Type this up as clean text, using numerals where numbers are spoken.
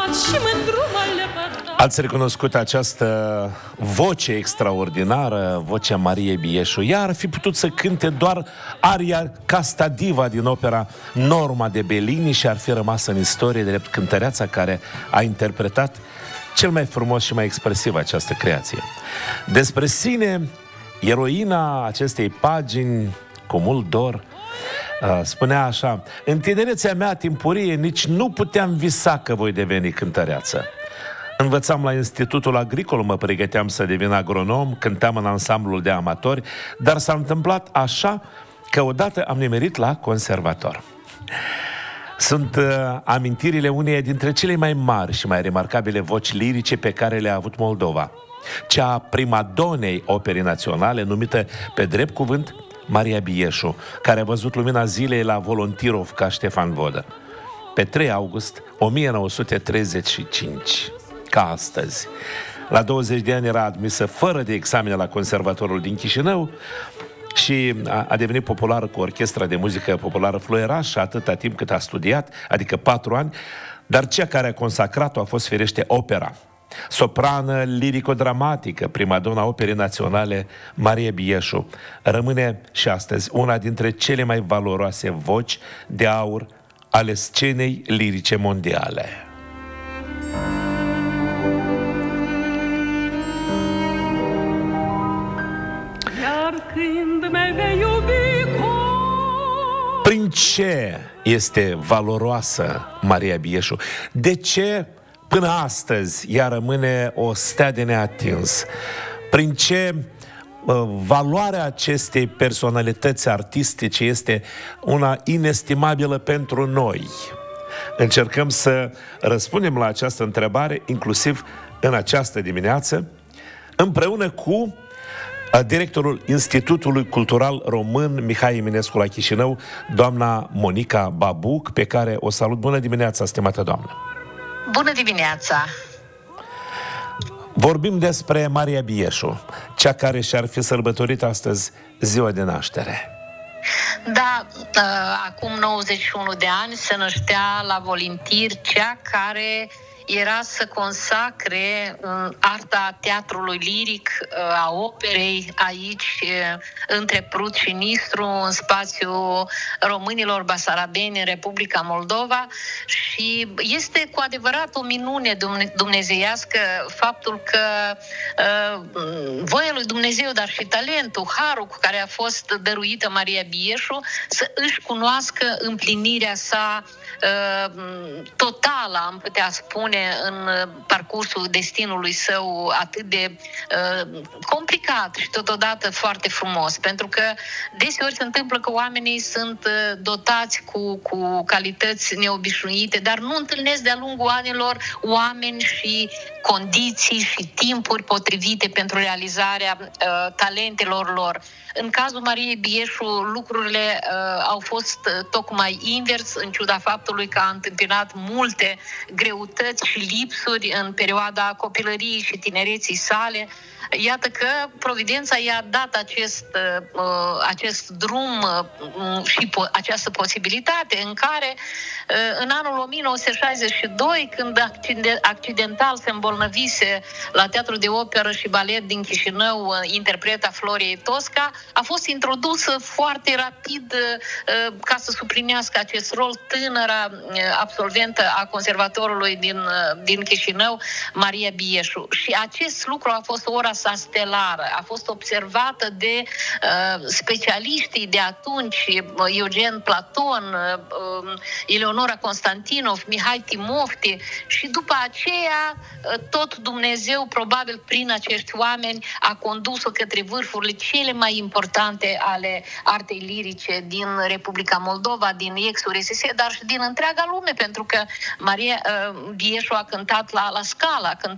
Ați recunoscut această voce extraordinară, vocea Mariei Bieșu. Ea ar fi putut să cânte doar aria Casta Diva din opera Norma de Bellini și ar fi rămas în istorie drept cântăreața care a interpretat cel mai frumos și mai expresiv această creație. Despre sine, eroina acestei pagini cu mult dor spunea așa: în tinerețea mea timpurie nici nu puteam visa că voi deveni cântăreață. Învățam la Institutul Agricol, mă pregăteam să devin agronom, cântam în ansamblul de amatori, dar s-a întâmplat așa că odată am nimerit la conservator. Sunt amintirile uneia dintre cele mai mari și mai remarcabile voci lirice pe care le-a avut Moldova. Cea a primadonei operii naționale, numită pe drept cuvânt Maria Bieșu, care a văzut lumina zilei la Volontirov ca Ștefan Vodă. Pe 3 august 1935, ca astăzi. La 20 de ani era admisă fără de examene la Conservatorul din Chișinău și a devenit populară cu orchestra de muzică populară Fluieraș atâta timp cât a studiat, adică 4 ani, dar cea care a consacrat-o a fost firește opera. Soprană lirico-dramatică, primadona operei naționale Maria Bieșu, rămâne și astăzi una dintre cele mai valoroase voci de aur ale scenei lirice mondiale. Iar când me vei iubi prin ce este valoroasă Maria Bieșu? De ce până astăzi ea rămâne o stea de neatins? Prin ce valoarea acestei personalități artistice este una inestimabilă pentru noi? Încercăm să răspundem la această întrebare, inclusiv în această dimineață, împreună cu directorul Institutului Cultural Român Mihai Eminescu la Chișinău, doamna Monica Babuc, pe care o salut. Bună dimineața, stimată doamnă! Bună dimineața! Vorbim despre Maria Bieșu, cea care și-ar fi sărbătorit astăzi ziua de naștere. Da, acum 91 de ani se năștea la Volintir cea care era să consacre arta teatrului liric, a operei aici, între Prut și Nistru, în spațiul românilor basarabeni în Republica Moldova, și este cu adevărat o minune dumnezeiască faptul că voia lui Dumnezeu, dar și talentul, harul cu care a fost dăruită Maria Bieșu să își cunoască împlinirea sa totală, am putea spune, în parcursul destinului său atât de complicat și totodată foarte frumos. Pentru că deseori se întâmplă că oamenii sunt dotați cu calități neobișnuite, dar nu întâlnesc de-a lungul anilor oameni și condiții și timpuri potrivite pentru realizarea talentelor lor. În cazul Mariei Bieșu, lucrurile au fost tocmai invers, în ciuda faptului că a întâmpinat multe greutăți și lipsuri în perioada copilăriei și tinereții sale. Iată că Providența i-a dat acest drum și această posibilitate în care în anul 1962, când accidental se îmbolnăvise la Teatrul de Operă și Balet din Chișinău interpreta Floriei Tosca, a fost introdusă foarte rapid ca să suplinească acest rol tânăra absolventă a Conservatorului din Chișinău, Maria Bieșu. Și acest lucru a fost ora sa stelară, a fost observată de specialiștii de atunci, Eugen Platon, Eleonora Constantinov, Mihai Timofti, și după aceea tot Dumnezeu, probabil prin acești oameni, a condus-o către vârfurile cele mai importante ale artei lirice din Republica Moldova, din ex-URSS, dar și din întreaga lume, pentru că Maria Bieșu a cântat la Scala,